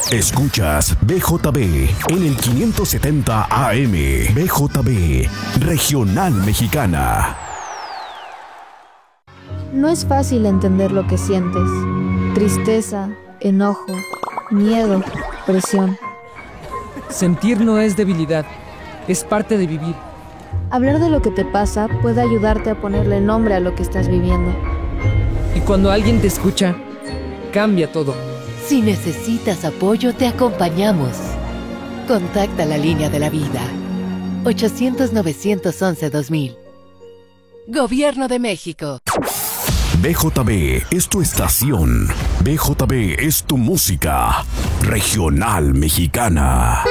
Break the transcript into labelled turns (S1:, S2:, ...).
S1: Escuchas BJB en el 570 AM. BJB, Regional Mexicana.
S2: No es fácil entender lo que sientes. Tristeza, enojo, miedo, presión.
S3: Sentir no es debilidad, es parte de vivir.
S2: Hablar de lo que te pasa puede ayudarte a ponerle nombre a lo que estás viviendo.
S3: Y cuando alguien te escucha, cambia todo.
S4: Si necesitas apoyo, te acompañamos. Contacta la línea de la vida. 800-911-2000. Gobierno de México.
S1: BJB es tu estación. BJB es tu música. Regional Mexicana.